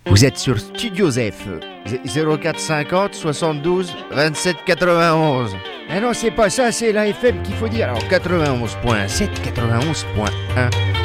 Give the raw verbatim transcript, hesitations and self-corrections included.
Vous êtes sur Studio Zef, zéro quatre cinquante soixante-douze vingt-sept quatre-vingt-onze. Ah non, c'est pas ça, c'est la F M qu'il faut dire. Alors quatre-vingt-onze point sept, quatre-vingt-onze point un.